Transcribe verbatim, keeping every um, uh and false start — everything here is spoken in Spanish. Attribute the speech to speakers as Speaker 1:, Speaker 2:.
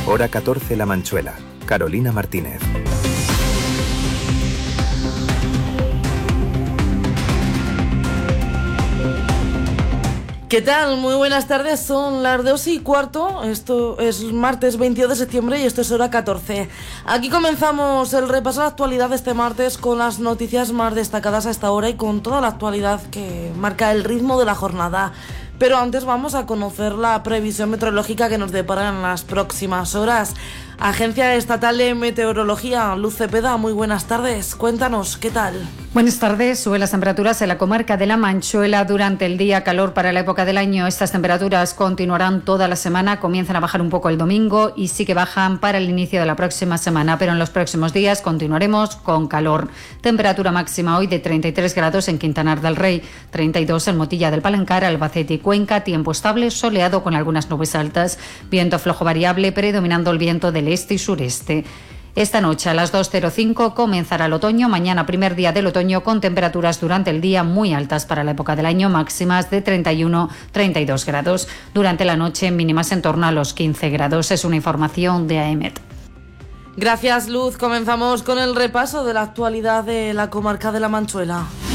Speaker 1: Hora catorce La Manchuela. Carolina Martínez.
Speaker 2: ¿Qué tal? Muy buenas tardes, son las dos y cuarto, esto es martes veintidós de septiembre y esto es hora catorce. Aquí comenzamos el repaso de la actualidad de este martes con las noticias más destacadas a esta hora y con toda la actualidad que marca el ritmo de la jornada. Pero antes vamos a conocer la previsión meteorológica que nos depara en las próximas horas. Agencia Estatal de Meteorología, Luz Cepeda, muy buenas tardes. Cuéntanos, ¿qué tal?
Speaker 3: Buenas tardes. Suben las temperaturas en la comarca de La Manchuela durante el día, calor para la época del año. Estas temperaturas continuarán toda la semana, comienzan a bajar un poco el domingo y sí que bajan para el inicio de la próxima semana, pero en los próximos días continuaremos con calor. Temperatura máxima hoy de treinta y tres grados en Quintanar del Rey, treinta y dos en Motilla del Palancar, Albacete y Cuenca, tiempo estable, soleado con algunas nubes altas, viento flojo variable predominando el viento del este y sureste. Esta noche a las dos cero cinco comenzará el otoño, mañana primer día del otoño con temperaturas durante el día muy altas para la época del año, máximas de treinta y uno a treinta y dos grados. Durante la noche mínimas en torno a los quince grados. Es una información de AEMET.
Speaker 2: Gracias, Luz. Comenzamos con el repaso de la actualidad de la comarca de La Manchuela.